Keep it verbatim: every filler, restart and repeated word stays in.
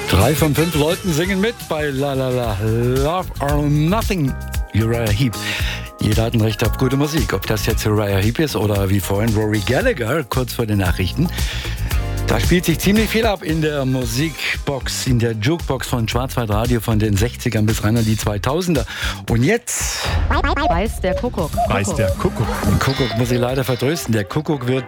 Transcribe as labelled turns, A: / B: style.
A: Drei von fünf Leuten singen mit bei La La La Love or Nothing, Uriah Heep. Jeder hat ein Recht auf gute Musik. Ob das jetzt Uriah Heep ist oder wie vorhin Rory Gallagher, kurz vor den Nachrichten. Da spielt sich ziemlich viel ab in der Musikbox, in der Jukebox von Schwarzwaldradio von den sechzigern bis rein an die zweitausender. Und jetzt
B: weiß der Kuckuck.
C: Weiß der Kuckuck.
A: Den Kuckuck muss ich leider vertrösten. Der Kuckuck wird